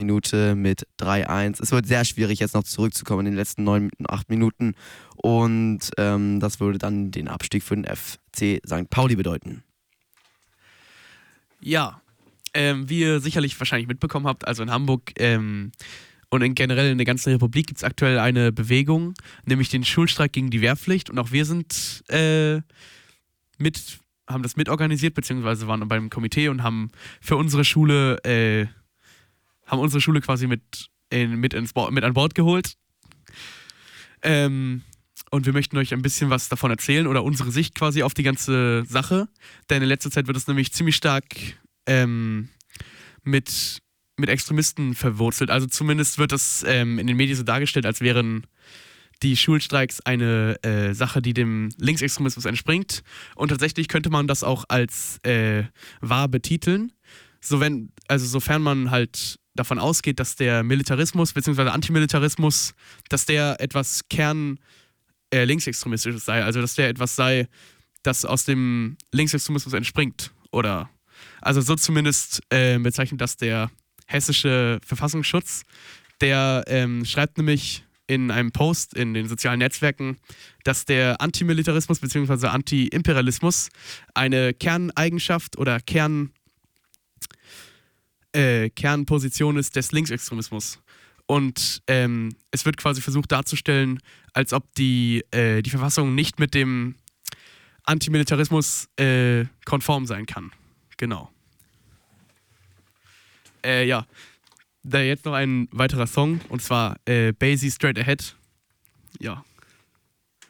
Minute mit 3-1. Es wird sehr schwierig, jetzt noch zurückzukommen in den letzten 8 Minuten. Und das würde dann den Abstieg für den FC St. Pauli bedeuten. Ja, wie ihr sicherlich wahrscheinlich mitbekommen habt, also in Hamburg und generell in der ganzen Republik gibt es aktuell eine Bewegung, nämlich den Schulstreik gegen die Wehrpflicht. Und auch wir sind haben das mitorganisiert, beziehungsweise waren beim Komitee und haben unsere Schule quasi mit an Bord geholt. Und wir möchten euch ein bisschen was davon erzählen oder unsere Sicht quasi auf die ganze Sache. Denn in letzter Zeit wird es nämlich ziemlich stark mit Extremisten verwurzelt. Also zumindest wird das in den Medien so dargestellt, als wären die Schulstreiks eine Sache, die dem Linksextremismus entspringt. Und tatsächlich könnte man das auch als wahr betiteln. Sofern man halt davon ausgeht, dass der Militarismus bzw. Antimilitarismus, dass der etwas linksextremistisches sei. Also dass der etwas sei, das aus dem Linksextremismus entspringt. Oder also so zumindest bezeichnet das der hessische Verfassungsschutz. Der schreibt nämlich in einem Post in den sozialen Netzwerken, dass der Antimilitarismus bzw. Antiimperialismus eine Kerneigenschaft oder Kernposition ist des Linksextremismus. Und es wird quasi versucht darzustellen, als ob die Verfassung nicht mit dem Antimilitarismus konform sein kann. Genau. Ja, da jetzt noch ein weiterer Song, und zwar Basie Straight Ahead. Ja.